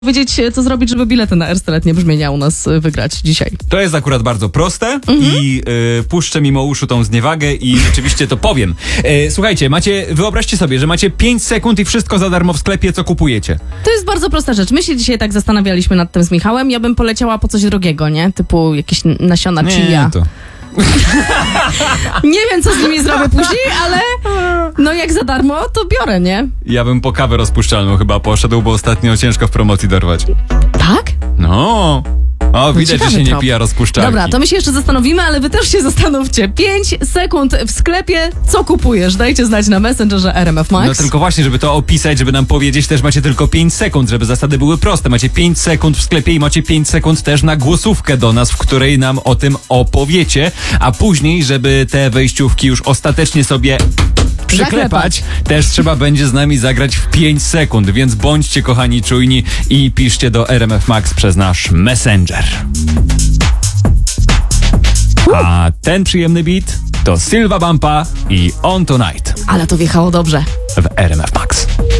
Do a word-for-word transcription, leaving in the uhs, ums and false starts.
Powiedzieć, co zrobić, żeby bilety na Erstelet nie brzmienia u nas wygrać dzisiaj. To jest akurat bardzo proste Mhm. i y, puszczę mimo uszu tą zniewagę i rzeczywiście to powiem. Y, słuchajcie, macie, wyobraźcie sobie, że macie pięć sekund i wszystko za darmo w sklepie, co kupujecie. To jest bardzo prosta rzecz. My się dzisiaj tak zastanawialiśmy nad tym z Michałem. Ja bym poleciała po coś drogiego, nie? Typu jakieś nasiona chia. to... Nie wiem, co z nimi zrobię później, ale no jak za darmo, to biorę, nie? Ja bym po kawę rozpuszczalną chyba poszedł, bo ostatnio ciężko w promocji dorwać. Tak? No... O, widać, że ciekawy się nie trop. pija rozpuszczalki. Dobra, to my się jeszcze zastanowimy, ale wy też się zastanówcie. Pięć sekund w sklepie, co kupujesz? Dajcie znać na Messengerze R M F Max. No tylko właśnie, żeby to opisać, żeby nam powiedzieć, też macie tylko pięć sekund, żeby zasady były proste. Macie pięć sekund w sklepie i macie pięć sekund też na głosówkę do nas, w której nam o tym opowiecie, a później, żeby te wejściówki już ostatecznie sobie przyklepać, Zaklepać. też trzeba będzie z nami zagrać w pięć sekund, więc bądźcie kochani czujni i piszcie do R M F Max przez nasz Messenger. A ten przyjemny beat to Sylwa Bampa i On Tonight Ale to wjechało dobrze. w R M F Max.